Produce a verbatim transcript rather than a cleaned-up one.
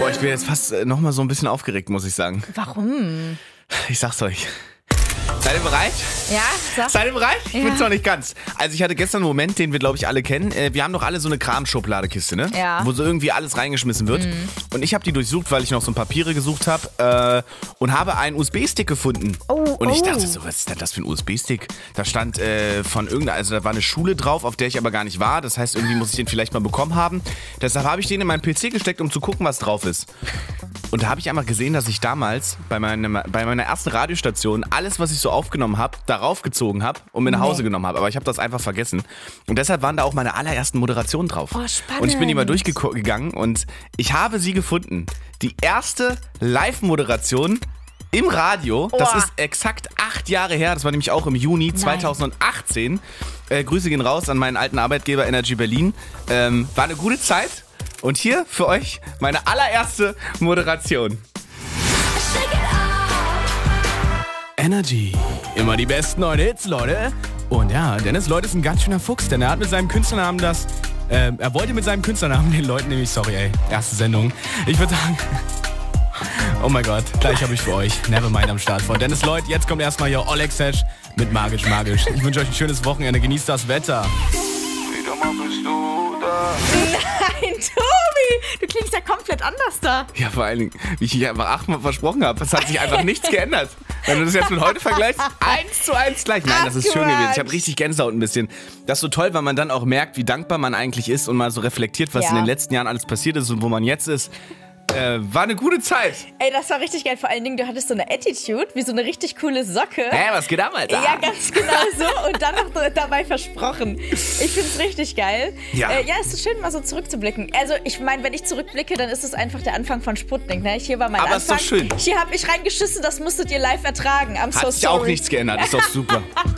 Boah, ich bin jetzt fast äh, noch mal so ein bisschen aufgeregt, muss ich sagen. Warum? Ich sag's euch. Seid ihr bereit? Ja, sag. Seid ihr bereit? Ich Ja. bin's noch nicht ganz. Also ich hatte gestern einen Moment, den wir, glaube ich, alle kennen. Äh, Wir haben doch alle so eine Kramschubladekiste, ne? Ja. Wo so irgendwie alles reingeschmissen wird. Mhm. Und ich habe die durchsucht, weil ich noch so ein Papiere gesucht habe. Äh, und habe einen U S B-Stick gefunden. Oh, und ich oh. dachte so, was ist denn das für ein U S B-Stick? Da stand äh, von irgendeiner, also da war eine Schule drauf, auf der ich aber gar nicht war. Das heißt, irgendwie muss ich den vielleicht mal bekommen haben. Deshalb habe ich den in meinen P C gesteckt, um zu gucken, was drauf ist. Und da habe ich einfach gesehen, dass ich damals bei, meinem, bei meiner ersten Radiostation alles, was ich so aufgenommen habe, darauf gezogen habe und mir nach Hause Nee. genommen habe. Aber ich habe das einfach vergessen. Und deshalb waren da auch meine allerersten Moderationen drauf. Oh, spannend. Und ich bin die mal durchgegangen und ich habe sie gefunden. Die erste Live-Moderation im Radio. Das Oh. ist exakt acht Jahre her. Das war nämlich auch im Juni zweitausendachtzehn. Äh, Grüße gehen raus an meinen alten Arbeitgeber Energy Berlin. Ähm, war eine gute Zeit. Und hier für euch meine allererste Moderation. Energy. Immer die besten neuen Hits, Leute. Und ja, Dennis Lloyd ist ein ganz schöner Fuchs, denn er hat mit seinem Künstlernamen das... Äh, er wollte mit seinem Künstlernamen den Leuten nämlich... Sorry, ey. Erste Sendung. Ich würde sagen... Oh mein Gott, gleich habe ich für euch Nevermind am Start von Dennis Lloyd. Jetzt kommt erstmal hier Oleg Sesh mit Magisch Magisch. Ich wünsche euch ein schönes Wochenende. Genießt das Wetter. Wieder mal bist du da. Nein, Tobi! Du klingst ja komplett anders da. Ja, vor allen Dingen, wie ich mich einfach achtmal versprochen habe. Es hat sich einfach nichts geändert. Wenn du das jetzt mit heute vergleichst, eins zu eins gleich. Nein, das ist Ach, schön gewesen. Ich habe Quatsch. richtig Gänsehaut ein bisschen. Das ist so toll, weil man dann auch merkt, wie dankbar man eigentlich ist und mal so reflektiert, was Ja. in den letzten Jahren alles passiert ist und wo man jetzt ist. Äh, war eine gute Zeit. Ey, das war richtig geil. Vor allen Dingen, du hattest so eine Attitude, wie so eine richtig coole Socke. Hä, was geht ab, Alter? Ja, ganz genau so. Und dann noch dabei versprochen. Ich find's richtig geil. Ja. Äh, ja, es ist schön, mal so zurückzublicken. Also, ich meine, wenn ich zurückblicke, dann ist es einfach der Anfang von Sputnik. Ne? Hier war mein Aber ist Anfang. doch schön. Hier habe ich reingeschissen, das musstet ihr live ertragen. I'm so Hat sich auch sorry. nichts geändert. Ist doch super.